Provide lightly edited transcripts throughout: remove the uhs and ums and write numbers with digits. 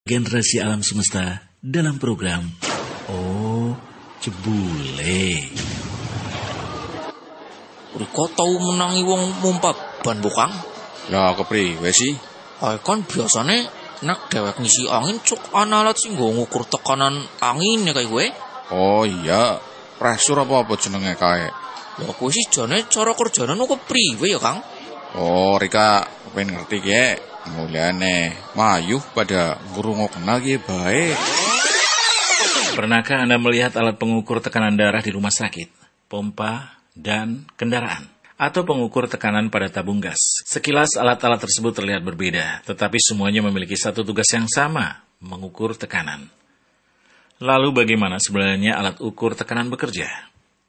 generasi alam semesta dalam program Oh Jebule. Riko tau menangi wong mumpat ban bukang? Lah kepriwe sih? Kan biasane nek dhewek ngisi angin cuk ana alat sing nggo ngukur tekanan angin ya kae kowe. Oh iya, pressure apa jenenge kae? Ya kowe sih jane cara kerjane kok kepriwe ya, Kang? Oh, Rika, pengen ngerti ki. Mulyane, mayuh pada ngrungok kenal ki bae. Pernahkah Anda melihat alat pengukur tekanan darah di rumah sakit, pompa, dan kendaraan? Atau pengukur tekanan pada tabung gas? Sekilas alat-alat tersebut terlihat berbeda, tetapi semuanya memiliki satu tugas yang sama, mengukur tekanan. Lalu bagaimana sebenarnya alat ukur tekanan bekerja?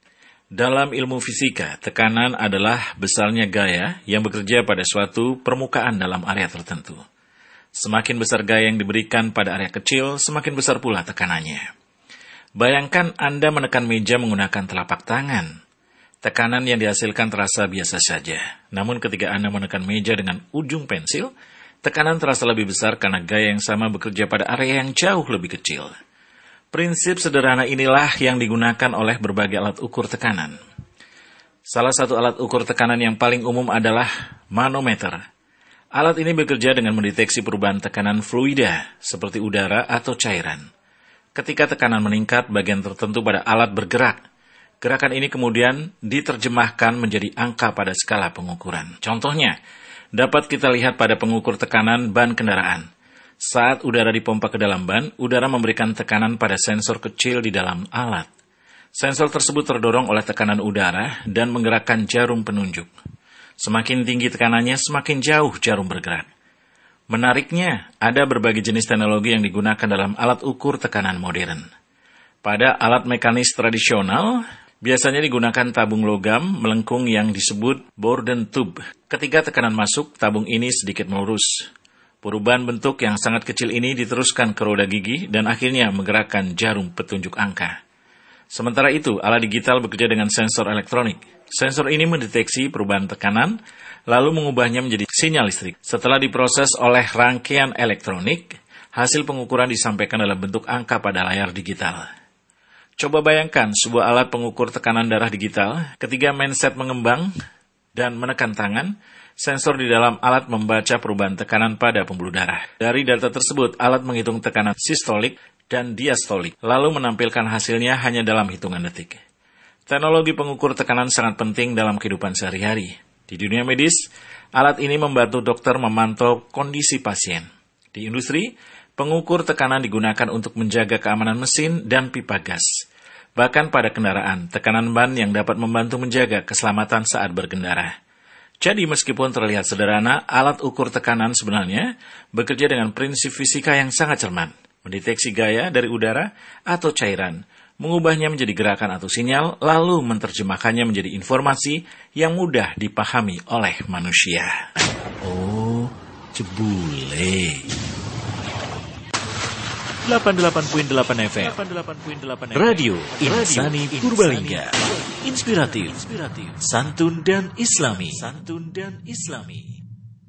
Dalam ilmu fisika, tekanan adalah besarnya gaya yang bekerja pada suatu permukaan dalam area tertentu. Semakin besar gaya yang diberikan pada area kecil, semakin besar pula tekanannya. Bayangkan Anda menekan meja menggunakan telapak tangan. Tekanan yang dihasilkan terasa biasa saja. Namun ketika Anda menekan meja dengan ujung pensil, tekanan terasa lebih besar karena gaya yang sama bekerja pada area yang jauh lebih kecil. Prinsip sederhana inilah yang digunakan oleh berbagai alat ukur tekanan. Salah satu alat ukur tekanan yang paling umum adalah manometer. Alat ini bekerja dengan mendeteksi perubahan tekanan fluida, seperti udara atau cairan. Ketika tekanan meningkat, bagian tertentu pada alat bergerak. Gerakan ini kemudian diterjemahkan menjadi angka pada skala pengukuran. Contohnya, dapat kita lihat pada pengukur tekanan ban kendaraan. Saat udara dipompa ke dalam ban, udara memberikan tekanan pada sensor kecil di dalam alat. Sensor tersebut terdorong oleh tekanan udara dan menggerakkan jarum penunjuk. Semakin tinggi tekanannya, semakin jauh jarum bergerak. Menariknya, ada berbagai jenis teknologi yang digunakan dalam alat ukur tekanan modern. Pada alat mekanis tradisional, biasanya digunakan tabung logam melengkung yang disebut Bourdon tube. Ketika tekanan masuk, tabung ini sedikit melurus. Perubahan bentuk yang sangat kecil ini diteruskan ke roda gigi dan akhirnya menggerakkan jarum petunjuk angka. Sementara itu, alat digital bekerja dengan sensor elektronik. Sensor ini mendeteksi perubahan tekanan, lalu mengubahnya menjadi sinyal listrik. Setelah diproses oleh rangkaian elektronik, hasil pengukuran disampaikan dalam bentuk angka pada layar digital. Coba bayangkan sebuah alat pengukur tekanan darah digital, ketika mindset mengembang dan menekan tangan, sensor di dalam alat membaca perubahan tekanan pada pembuluh darah. Dari data tersebut, alat menghitung tekanan sistolik dan diastolik, lalu menampilkan hasilnya hanya dalam hitungan detik. Teknologi pengukur tekanan sangat penting dalam kehidupan sehari-hari. Di dunia medis, alat ini membantu dokter memantau kondisi pasien. Di industri, pengukur tekanan digunakan untuk menjaga keamanan mesin dan pipa gas. Bahkan pada kendaraan, tekanan ban yang dapat membantu menjaga keselamatan saat berkendara. Jadi meskipun terlihat sederhana, alat ukur tekanan sebenarnya bekerja dengan prinsip fisika yang sangat cermat. Mendeteksi gaya dari udara atau cairan, mengubahnya menjadi gerakan atau sinyal, lalu menerjemahkannya menjadi informasi yang mudah dipahami oleh manusia. Oh Jebule. 88.8 FM Radio Insani Purbalingga. Inspiratif, santun dan islami.